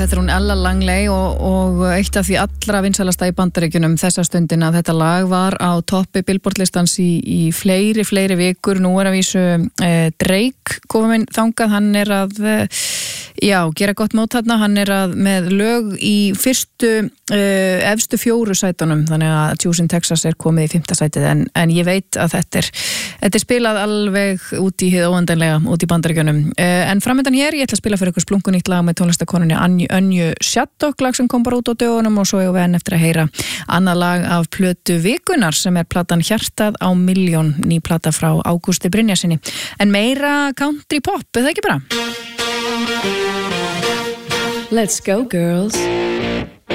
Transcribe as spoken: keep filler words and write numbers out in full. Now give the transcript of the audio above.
Þetta er hún Ella Langley og, og eitt af því allra vinsælasta í Bandaríkjunum þessa stundina. Þetta lag var á toppi Billboard-listans í, í fleiri, fleiri vikur. Nú er að vísu eh, Drake kominn þangað, hann er að eh, já, gera gott mót þarna, hann er að með lög í fyrstu eh, efstu fjóru sætunum, þannig að Juice in Texas er komið í fimmta sætið, en, en ég veit að þetta er, þetta er spilað alveg út í hið óendanlega, út í Bandaríkjunum. Eh, en framöndan hér, ég ætla að spila fyrir ykkur splunkunýtt lag með tónlistakonunni Anju Önju Shattuck, lag sem kom bara út á dögunum, og svo hefur við enn eftir að heyra annað lag af plötu vikunar sem er platan Hjartað á milljón, ný plata frá Ágústi Brynjarsinni. En meira country pop, er það ekki bara? Let's go girls.